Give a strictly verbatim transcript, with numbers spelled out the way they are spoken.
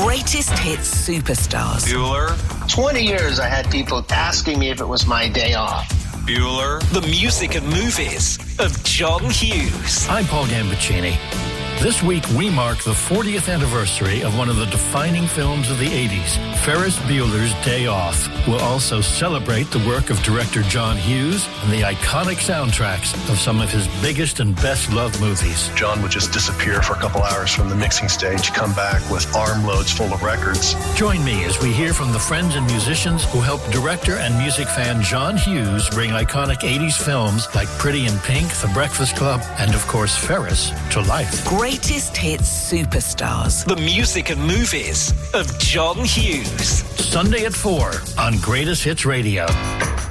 Greatest hits superstars. Bueller. twenty years I had people asking me if it was my day off. Bueller. The music and movies of John Hughes. I'm Paul Gambaccini. This week, we mark the fortieth anniversary of one of the defining films of the eighties, Ferris Bueller's Day Off. We'll also celebrate the work of director John Hughes and the iconic soundtracks of some of his biggest and best-loved movies. John would just disappear for a couple hours from the mixing stage, come back with armloads full of records. Join me as we hear from the friends and musicians who helped director and music fan John Hughes bring iconic eighties films like Pretty in Pink, The Breakfast Club, and of course Ferris to life. Greatest hits superstars. The music and movies of John Hughes. Sunday at four on Greatest Hits Radio.